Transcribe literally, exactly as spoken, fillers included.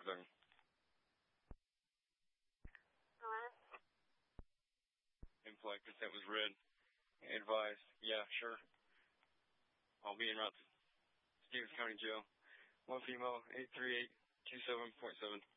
second. Hello? In-flight consent was read. Advised. Yeah, sure. I'll be en route to Stevens County Jail. One female, eight three eight two seven point seven.